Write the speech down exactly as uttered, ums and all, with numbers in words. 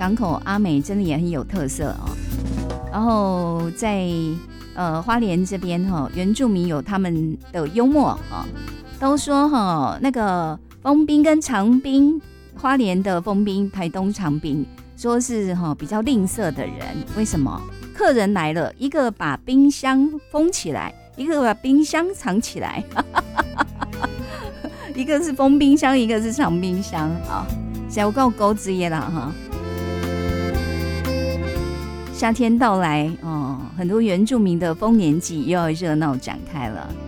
港口阿美真的也很有特色哦。然后在呃花莲这边哈、哦，原住民有他们的幽默哈、哦，都说哈、哦、那个丰滨跟长滨，花莲的丰滨，台东长滨，说是哈、哦、比较吝啬的人，为什么？客人来了，一个把冰箱封起来，一个把冰箱藏起来，一个是封冰箱，一个是藏冰箱啊，小够钩子耶啦哈。夏天到来哦，很多原住民的丰年祭又要热闹展开了。